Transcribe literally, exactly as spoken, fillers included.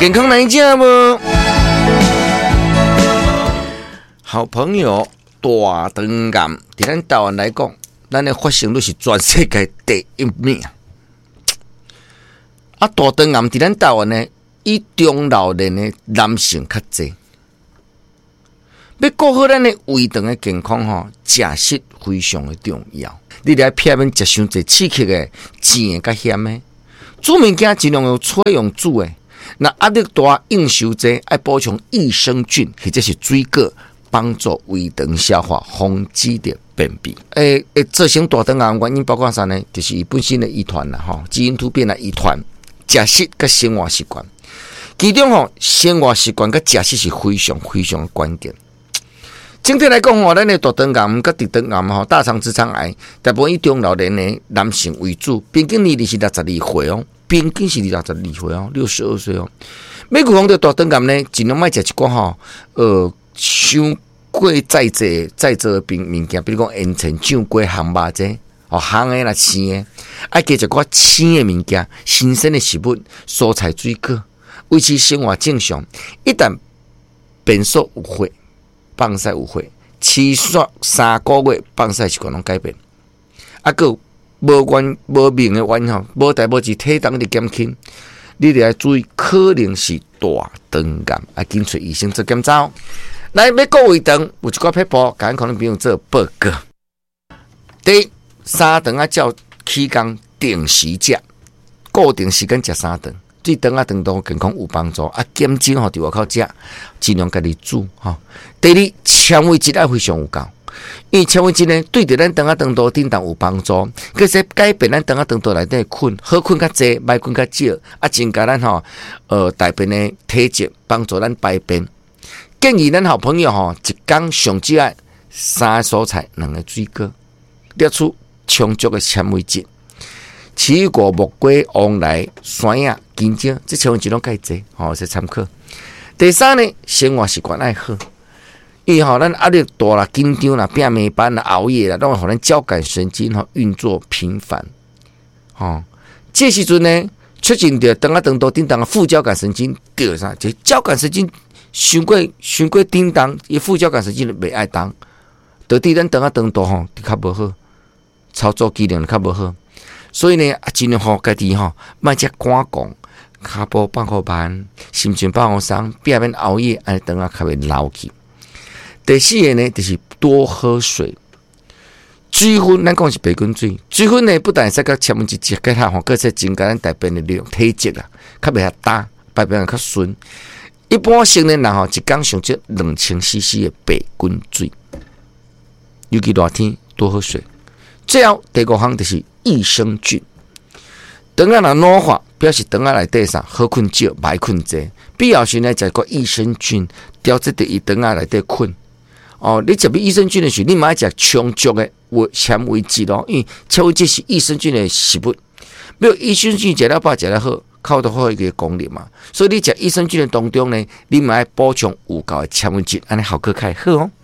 健康来讲无？好朋友大肠癌，伫咱台湾来讲，咱的发生率是全世界第一名。啊，大肠癌伫咱台湾呢，以中老年的男性较济。要顾好咱的胃肠的健康吼，食食非常的重要。你来避免食伤济刺激的、甜的、甲咸的。煮物件尽量用吹用煮的。那压力大、应酬济，爱补充益生菌或者是水果，帮助胃肠消化，防止着便秘。诶诶，造成大肠癌原因包括啥呢？就是伊本身的遗传啦，吼，基因突变的遗传。食食甲生活习惯，其中吼生活习惯甲食食是非常非常的关键。整体来讲吼，咱的大肠癌甲直肠癌吼，大肠直肠癌，大部分以中老年的男性为主，平均年龄是六十二岁哦，平均是六十二岁哦，六十二岁哦。要预防着大肠癌呢，尽量莫食一寡吼，呃，伤过再济再济的病物件，比如讲烟尘、酱瓜、烘肉这。哦，烘的啦，生的，爱加一寡青的物件，新鲜的食物、蔬菜、水果，维持生活正常。一旦便所有血，放屎有血，持续三个月放屎习惯拢改变。啊，个无原无明的原因吼，无代无志体重的减轻，你得要注意，可能是大肠癌，啊，紧找医生做检查。来，要顾胃肠，有一寡撇步，甲咱可能不用做报告。第一。三顿啊，照起工定时食，固定时间食三顿，对肠啊肠道健康有帮助。啊，减脂吼，伫外口食，尽量家己煮吼。第二，纤维质啊非常有够，因为纤维质呢，对着咱肠啊肠道顶档有帮助，佮说改变咱肠啊肠道内底困，好困较济，歹困较少，啊，增加咱吼呃大便的体积，帮助咱排便。建议咱好朋友吼，一工上少爱三个蔬菜，两个水果，列出。充足的纤维质，奇异果、木瓜、黄梨、山药、金蕉，这纤维质拢介济，吼，是参考。第三呢，生活习惯爱好，因为吼咱压力大啦、紧张啦、拼暝班啦、熬夜啦，拢会互咱交感神经吼运作频繁，吼，这时阵呢，促进着肠啊肠道顶档的副交感神经叫啥？就交感神经伤过伤过顶档，伊副交感神经就袂爱动，导致咱肠啊肠道吼较无好。操作机能较无好，所以呢，啊，尽量吼家己吼，莫食赶工，骹步放好慢，心情放好松，避免熬夜，安尼肠啊较袂老去。第四个呢，就是多喝水。水分，咱讲是白滚水，水分呢不但使甲纤维质结合吼，佮说增加咱大便的量体积啦，较袂遐大，排便较顺。一般成年人吼，一工上少两千 C C 的白滚水，尤其热天多喝水。最后第五项就是益生菌，肠啊若老化，表示肠啊内底啥好困少，歹困济，必要时呢，食个益生菌调节伫伊肠啊内底困。哦，你食比益生菌的时候，你买食充足的纤维质咯，因为纤维质是益生菌的食物。没有益生菌食了饱，食了好，靠得好一个功能嘛。所以你食益生菌的当中呢，你买补充有够的纤维质，安尼效果较好哦。